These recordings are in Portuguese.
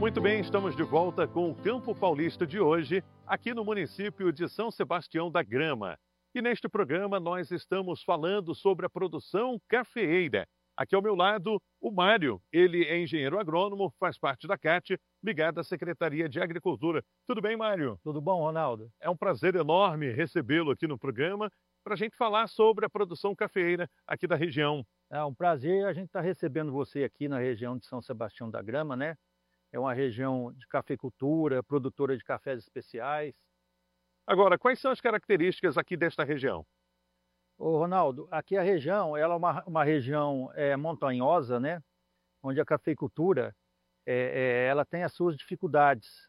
Muito bem, estamos de volta com o Campo Paulista de hoje, aqui no município de São Sebastião da Grama. E neste programa nós estamos falando sobre a produção cafeeira. Aqui ao meu lado, o Mário. Ele é engenheiro agrônomo, faz parte da CAT, ligado à Secretaria de Agricultura. Tudo bem, Mário? Tudo bom, Ronaldo? É um prazer enorme recebê-lo aqui no programa para a gente falar sobre a produção cafeeira aqui da região. É um prazer a gente estar recebendo você aqui na região de São Sebastião da Grama, né? É uma região de cafeicultura, produtora de cafés especiais. Agora, quais são as características aqui desta região? Ô, Ronaldo, aqui a região, ela é uma região montanhosa, né? Onde a cafeicultura, ela tem as suas dificuldades.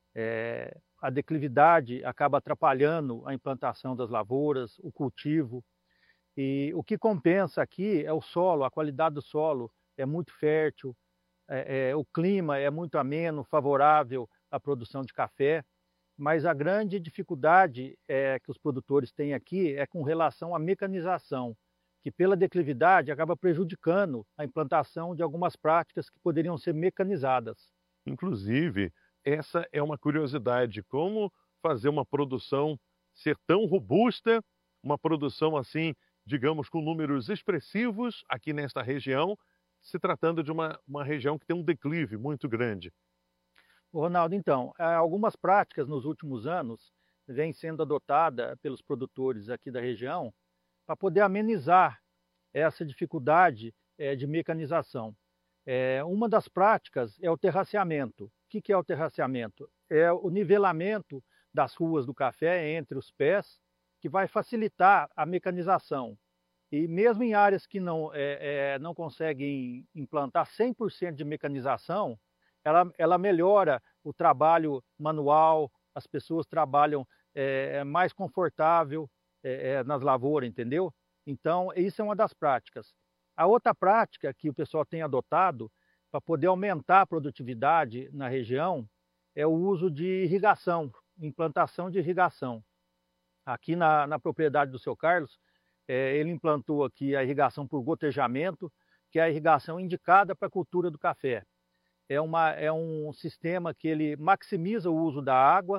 A declividade acaba atrapalhando a implantação das lavouras, o cultivo. E o que compensa aqui é o solo, a qualidade do solo é muito fértil, o clima é muito ameno, favorável à produção de café, mas a grande dificuldade que os produtores têm aqui é com relação à mecanização, que pela declividade acaba prejudicando a implantação de algumas práticas que poderiam ser mecanizadas. Inclusive, essa é uma curiosidade, como fazer uma produção ser tão robusta, uma produção assim, digamos, com números expressivos aqui nesta região, se tratando de uma região que tem um declive muito grande. Ô, Ronaldo, então, algumas práticas nos últimos anos vêm sendo adotadas pelos produtores aqui da região para poder amenizar essa dificuldade de mecanização. Uma das práticas é o terraceamento. O que é o terraceamento? É o nivelamento das ruas do café entre os pés, que vai facilitar a mecanização. E mesmo em áreas que não conseguem implantar 100% de mecanização, ela melhora o trabalho manual, as pessoas trabalham mais confortável nas lavouras, entendeu? Então, isso é uma das práticas. A outra prática que o pessoal tem adotado para poder aumentar a produtividade na região é o uso de irrigação, implantação de irrigação. Aqui na propriedade do seu Carlos, ele implantou aqui a irrigação por gotejamento, que é a irrigação indicada para a cultura do café. É um sistema que ele maximiza o uso da água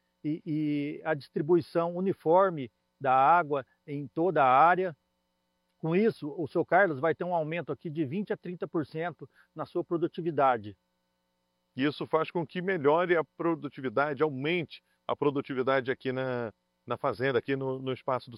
e a distribuição uniforme da água em toda a área. Com isso, o seu Carlos vai ter um aumento aqui de 20 a 30% na sua produtividade. E isso faz com que melhore a produtividade, aumente a produtividade aqui na fazenda, aqui no espaço do